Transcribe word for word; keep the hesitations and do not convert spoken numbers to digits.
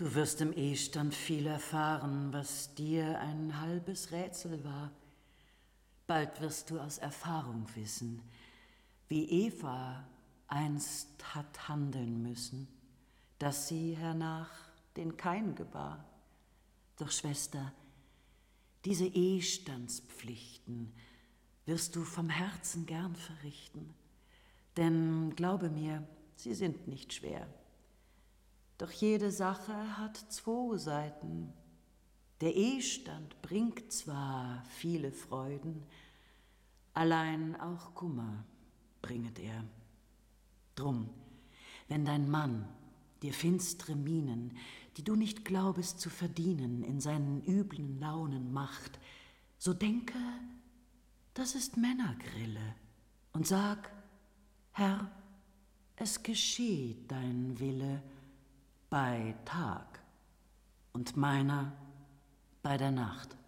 Du wirst im Ehestand viel erfahren, was dir ein halbes Rätsel war. Bald wirst du aus Erfahrung wissen, wie Eva einst hat handeln müssen, dass sie hernach den Kain gebar. Doch Schwester, diese Ehestandspflichten wirst du vom Herzen gern verrichten, denn glaube mir, sie sind nicht schwer. Doch jede Sache hat zwei Seiten. Der Ehestand bringt zwar viele Freuden, allein auch Kummer bringet er. Drum, wenn dein Mann dir finstre Mienen, die du nicht glaubest zu verdienen, in seinen üblen Launen macht, so denke, das ist Männergrille, und sag, Herr, es geschieht dein Wille bei Tag und meiner bei der Nacht.